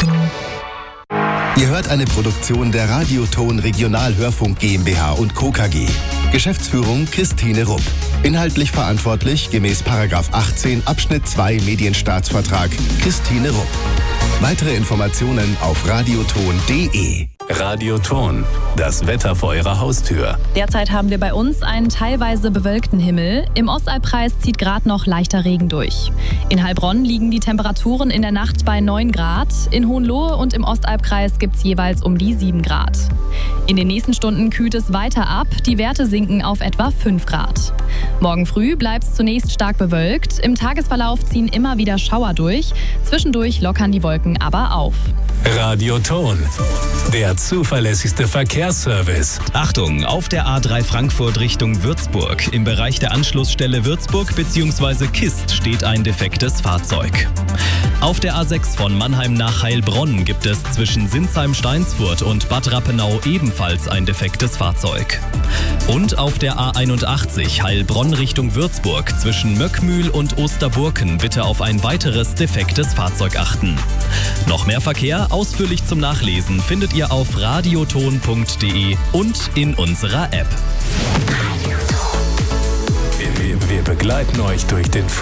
Ihr hört eine Produktion der Radioton Regionalhörfunk GmbH und Co. KG. Geschäftsführung Christine Rupp. Inhaltlich verantwortlich gemäß § 18 Abschnitt 2 Medienstaatsvertrag Christine Rupp. Weitere Informationen auf radioton.de. Radioton, das Wetter vor Ihrer Haustür. Derzeit haben wir bei uns einen teilweise bewölkten Himmel. Im Ostalbkreis zieht gerade noch leichter Regen durch. In Heilbronn liegen die Temperaturen in der Nacht bei 9 Grad. In Hohenlohe und im Ostalbkreis gibt es jeweils um die 7 Grad. In den nächsten Stunden kühlt es weiter ab. Die Werte sinken auf etwa 5 Grad. Morgen früh bleibt es zunächst stark bewölkt. Im Tagesverlauf ziehen immer wieder Schauer durch. Zwischendurch lockern die Wolken aber auf. Radioton, der zuverlässigste Verkehrsservice. Achtung, auf der A3 Frankfurt Richtung Würzburg. Im Bereich der Anschlussstelle Würzburg bzw. Kist steht ein defektes Fahrzeug. Auf der A6 von Mannheim nach Heilbronn gibt es zwischen Sinsheim-Steinsfurt und Bad Rappenau ebenfalls ein defektes Fahrzeug. Und auf der A81 Heilbronn Richtung Würzburg zwischen Möckmühl und Osterburken bitte auf ein weiteres defektes Fahrzeug achten. Noch mehr Verkehr ausführlich zum Nachlesen findet ihr auf radioton.de und in unserer App. Wir begleiten euch durch den